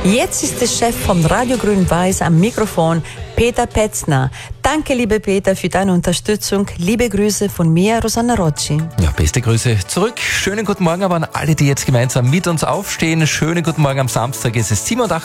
Jetzt ist der Chef von Radio Grün-Weiß am Mikrofon, Peter Petzner. Danke, lieber Peter, für deine Unterstützung. Liebe Grüße von mir, Rosanna Rocci. Ja, beste Grüße zurück. Schönen guten Morgen aber an alle, die jetzt gemeinsam mit uns aufstehen. Schönen guten Morgen am Samstag. Es ist 87